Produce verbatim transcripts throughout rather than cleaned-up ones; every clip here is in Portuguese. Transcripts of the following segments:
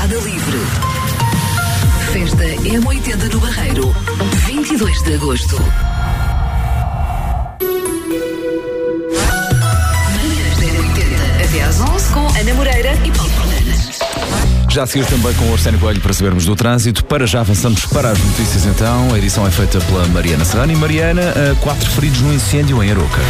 Queimada Livre. Festa M oitenta no Barreiro, vinte e dois de agosto. Manhãs da M oitenta, até às onze, com Ana Moreira e Paulo Fernandes. Já a seguir também com o Arsénio Coelho para sabermos do trânsito. Para já avançamos para as notícias então. A edição é feita pela Mariana Serrano. E Mariana, quatro feridos no incêndio em Aroca.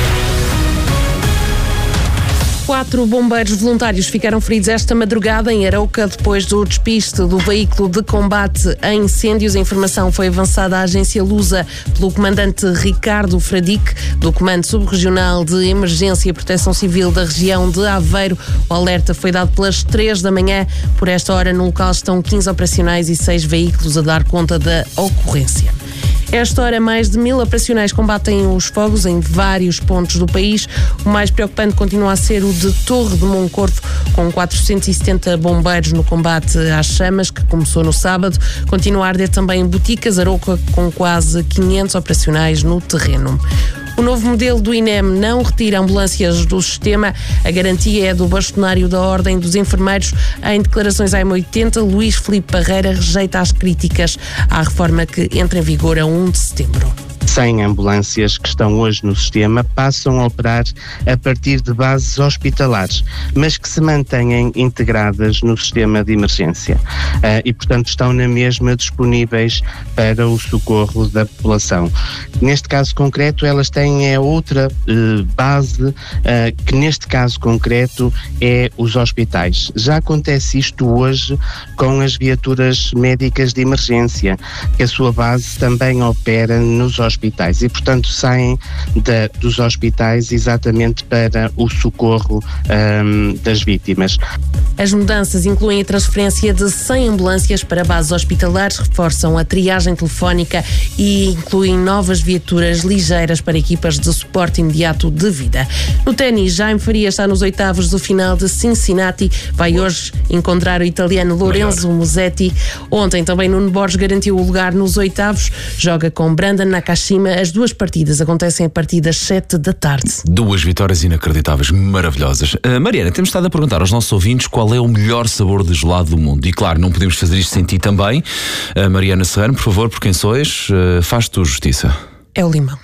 Quatro bombeiros voluntários ficaram feridos esta madrugada em Arouca depois do despiste do veículo de combate a incêndios. A informação foi avançada à agência Lusa pelo comandante Ricardo Fradique, do Comando Subregional de Emergência e Proteção Civil da região de Aveiro. O alerta foi dado pelas três da manhã. Por esta hora no local estão quinze operacionais e seis veículos a dar conta da ocorrência. Esta hora, mais de mil operacionais combatem os fogos em vários pontos do país. O mais preocupante continua a ser o de Torre de Moncorvo, com quatrocentos e setenta bombeiros no combate às chamas, que começou no sábado. Continua a arder também em Boticas, Arouca, com quase quinhentos operacionais no terreno. O novo modelo do INEM não retira ambulâncias do sistema. A garantia é do bastonário da Ordem dos Enfermeiros. Em declarações à M oitenta, Luís Filipe Parreira rejeita as críticas à reforma que entra em vigor a um de setembro. cem ambulâncias que estão hoje no sistema passam a operar a partir de bases hospitalares, mas que se mantêm integradas no sistema de emergência uh, e, portanto, estão na mesma disponíveis para o socorro da população. Neste caso concreto, elas têm a outra uh, base, uh, que neste caso concreto é os hospitais. Já acontece isto hoje com as viaturas médicas de emergência, que a sua base também opera nos hospitais. Hospitais e, portanto, saem da, dos hospitais exatamente para o socorro um, das vítimas. As mudanças incluem a transferência de cem ambulâncias para bases hospitalares, reforçam a triagem telefónica e incluem novas viaturas ligeiras para equipas de suporte imediato de vida. No ténis, Jaime Faria está nos oitavos do final de Cincinnati. Vai hoje encontrar o italiano Lorenzo Musetti. Ontem também Nuno Borges garantiu o lugar nos oitavos. Joga com Brandon Nakashima. As duas partidas acontecem a partir das sete da tarde. Duas vitórias inacreditáveis, maravilhosas. Uh, Mariana, temos estado a perguntar aos nossos ouvintes qual é o melhor sabor de gelado do mundo. E claro, não podemos fazer isto sem ti também. Uh, Mariana Serrano, por favor, por quem sois, uh, faz tu justiça. É o limão.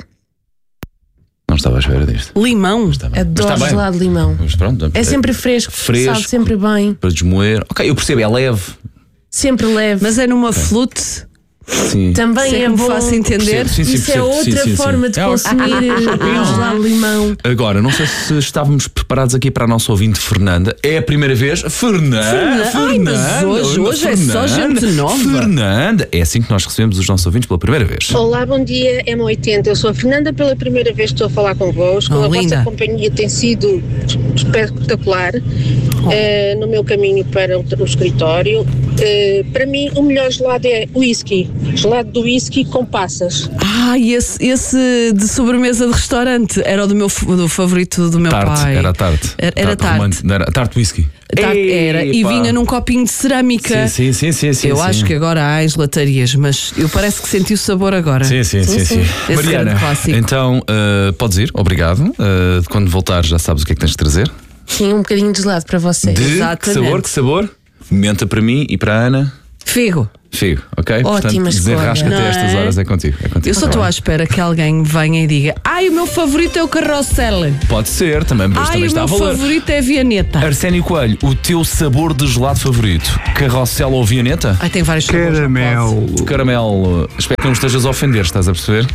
Não estava à espera disto. Limão? Adoro gelado de limão. Mas pronto, é sempre fresco, fresco, sabe sempre bem. Para desmoer. Ok, eu percebo, é leve. Sempre leve. Mas é numa okay. flute. Sim. Também Sim, é bom. Faço entender. Sim, sim, Isso percebo, é outra sim, sim, forma sim. de consumir gelado de limão. Agora, não sei se estávamos preparados aqui para a nossa ouvinte Fernanda. É a primeira vez. Fernanda! Fernanda! Fernanda Ai, mas hoje, hoje Fernanda, é só gente nova. Fernanda! É assim que nós recebemos os nossos ouvintes pela primeira vez. Olá, bom dia, M oitenta. Eu sou a Fernanda, pela primeira vez estou a falar convosco. Oh, a linda. vossa companhia tem sido espetacular oh. uh, no meu caminho para o, o escritório. Uh, para mim, o melhor gelado é whisky. Gelado do whisky com passas. Ah, e esse, esse de sobremesa de restaurante era o do meu do favorito do meu tarte, pai. Era tarte. Era, era tarte. Tarte, era tarte whisky. Tarte era. E vinha num copinho de cerâmica. Sim, sim, sim, sim, Eu sim, acho sim. que agora há em gelatarias, mas eu parece que senti o sabor agora. Sim, sim, sim, sim. sim. Mariana, então uh, podes ir, obrigado. Uh, quando voltares já sabes o que é que tens de trazer. Sim, um bocadinho de gelado para vocês. De Exatamente. que sabor, que sabor? Menta para mim e para a Ana. Figo. Figo, ok? Ótima Portanto, desenrasca até estas é? horas, é contigo, é contigo. Eu só estou à espera que alguém venha e diga: ai, o meu favorito é o carrossel. Pode ser, também, mas ai, também está a valer. O meu favorito é a Vianeta. Arsénio Coelho, o teu sabor de gelado favorito? Carrossel ou Vianeta? Ai, tem vários sabores. Caramelo. Caramelo. Espero que não estejas a ofender, estás a perceber?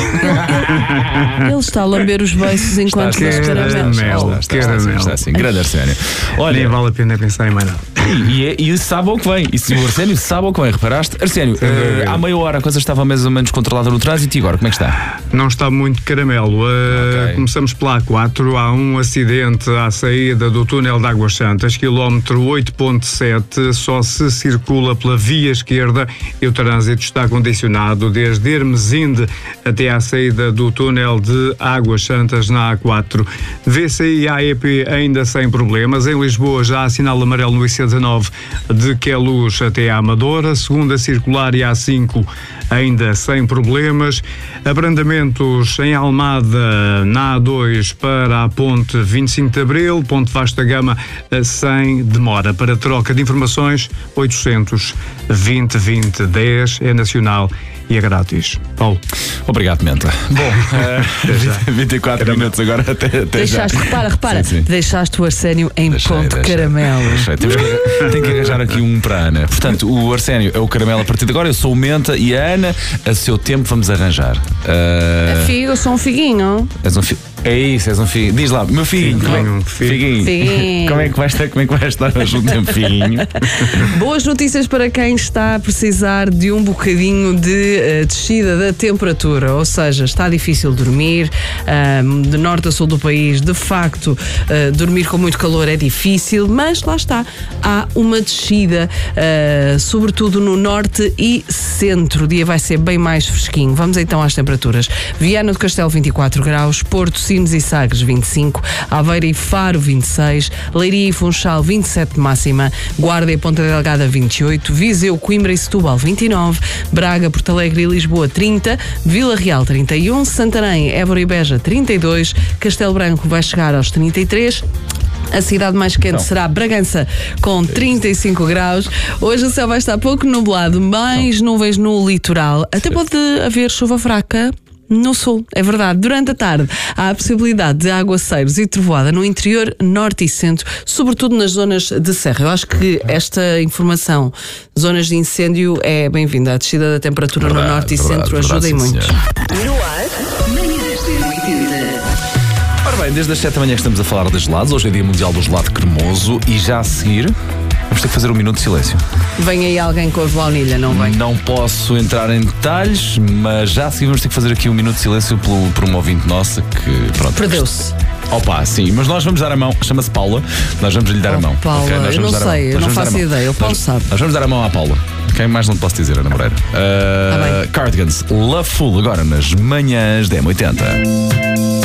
Ele está a lamber os beiços enquanto está, diz caramelo. caramelo. Está, está, está, está, está assim, grande Arsénio. Olha, nem vale a pena pensar em mais nada. E, e, e sabe ao que vem. E se o Arsénio sabe ao que vem, reparaste? Arsénio, uh, há meia hora a coisa estava mais ou menos controlada no trânsito e agora como é que está? Não está muito caramelo. Uh, okay. Começamos pela A quatro. Há um acidente à saída do túnel de Águas Santas, quilómetro oito ponto sete. Só se circula pela via esquerda e o trânsito está condicionado desde Hermesinde até à saída do túnel de Águas Santas na A quatro. V C I e A E P ainda sem problemas. Em Lisboa já há sinal amarelo no I C dezanove de Queluz até à Amadora. segunda circular e A cinco ainda sem problemas. Abrandamentos em Almada na A dois para a ponte vinte e cinco de Abril, ponte Vasta Gama sem demora. Para troca de informações, oitocentos vinte vinte dez é nacional e é grátis. Paulo. Obrigado, Menta. Bom, uh, vinte e quatro Caramelo. Minutos agora até, até deixaste, já. repara, repara, sim, sim. deixaste o Arsénio em deixei, ponto deixei, caramelo. Deixei. Temos que, tem que arranjar aqui um para a Ana. Portanto, o Arsénio é o caramelo a partir de agora, eu sou o Menta e a Ana, a seu tempo, vamos arranjar. Uh... A figo, eu sou um figuinho. És um fi... É isso, és um figuinho. Diz lá, meu figuinho. Figuinho. Figuinho. Figuinho. Como é que vai estar, como é que vai estar hoje o tempo, figuinho? Boas notícias para quem está a precisar de um bocadinho de uh, descida da temperatura, ou seja, está difícil dormir, uh, de norte a sul do país, de facto, uh, dormir com muito calor é difícil, mas lá está, há uma descida, uh, sobretudo no norte e centro. O dia vai ser bem mais fresquinho. Vamos então às temperaturas. Viana do Castelo, vinte e quatro graus, Porto, Sines e Sagres, vinte e cinco, Aveiro e Faro, vinte e seis, Leiria e Funchal, vinte e sete de máxima, Guarda e Ponta Delgada, vinte e oito, Viseu, Coimbra e Setúbal, vinte e nove, Braga, Porto Alegre e Lisboa, trinta, Vila Real, trinta e um, Santarém, Évora e Beja, trinta e dois, Castelo Branco vai chegar aos trinta e três. A cidade mais quente Não. será Bragança, com trinta e cinco graus. Hoje o céu vai estar pouco nublado, mais Não. nuvens no litoral. Até Sim. pode haver chuva fraca no sul, é verdade. Durante a tarde há a possibilidade de aguaceiros e trovoada no interior, norte e centro, sobretudo nas zonas de serra. Eu acho que esta informação, zonas de incêndio, é bem-vinda. A descida da temperatura verdade, no norte e verdade, centro ajuda e muito. No ar, manhãs da oitenta. Ora bem, desde as sete da manhã que estamos a falar de gelados. Hoje é Dia Mundial do Gelado Cremoso e já a seguir vamos ter que fazer um minuto de silêncio. Vem aí alguém com a baunilha, não vem? Não posso entrar em detalhes, mas já a seguir vamos ter que fazer aqui um minuto de silêncio pelo, por uma ouvinte nossa que, pronto... Perdeu-se. Opa, sim, mas nós vamos dar a mão, chama-se Paula, nós vamos lhe dar oh, a mão. Paula, okay, nós eu não sei, eu não faço ideia, o Paulo nós, sabe. Nós vamos dar a mão à Paula. Quem mais não te posso dizer, Ana Moreira? Uh, tá bem. Cardigans, Love Full, agora nas manhãs da M oitenta.